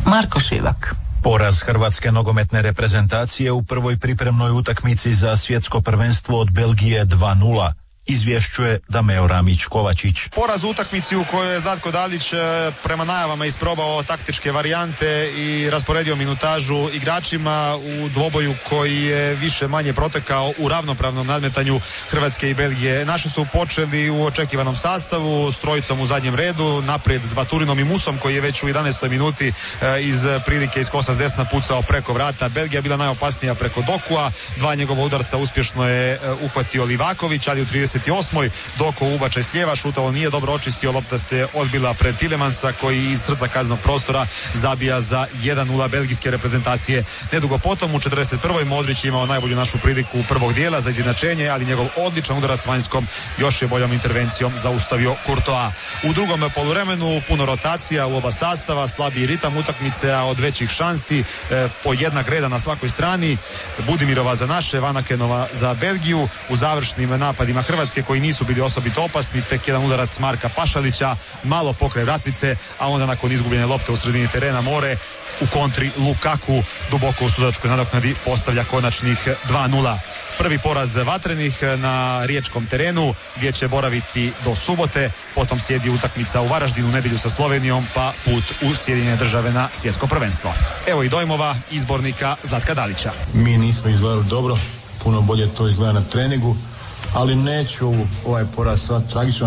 Marko Šivak. Poraz hrvatske nogometne reprezentacije u prvoj pripremnoj utakmici za svjetsko prvenstvo od Belgije 2:0. Izvješćuje Dameo Ramić-Kovačić. Poraz u utakmici u kojoj je Zlatko Dalić prema najavama isprobao taktičke varijante i rasporedio minutažu igračima u dvoboju koji je više manje protekao u ravnopravnom nadmetanju Hrvatske i Belgije. Naši su počeli u očekivanom sastavu s trojicom u zadnjem redu, naprijed s Baturinom i Musom koji je već u 11. minuti iz prilike iz kosa s desna pucao preko vrata. Belgija bila najopasnija preko Dokua, dva njegova udarca uspješno je uhvatio Livaković, ali u 38. Doko ubačaj s lijeva, šutalo nije dobro očistio, lopta se odbila pred Tilemansa koji iz srca kaznenog prostora zabija za 1:0 belgijske reprezentacije. Nedugo potom u 41. Modrić imao najbolju našu priliku prvog dijela za izjednačenje, ali njegov odličan udarac vanjskom još je boljom intervencijom zaustavio Courtois. U drugom poluvremenu puno rotacija u oba sastava, slabiji ritam utakmice, a od većih šansi po jednak reda na svakoj strani. Budimirova za naše, Vanakenova za Belgiju. U završnim napadima Hrvatske koji nisu bili osobito opasni, tek jedan udarac Marka Pašalića, malo pokraj vratnice, a onda nakon izgubljene lopte u sredini terena More u kontri Lukaku duboko u sudačkoj nadoknadi postavlja konačnih 2:0. Prvi poraz vatrenih na riječkom terenu gdje će boraviti do subote, potom slijedi utakmica u Varaždinu u nedjelju sa Slovenijom, pa put u Sjedinjene Države na svjetsko prvenstvo. Evo i dojmova izbornika Zlatka Dalića. Mi nismo izgledali dobro, puno bolje to izgleda na treningu, ali neću ovaj poraz sva tragično.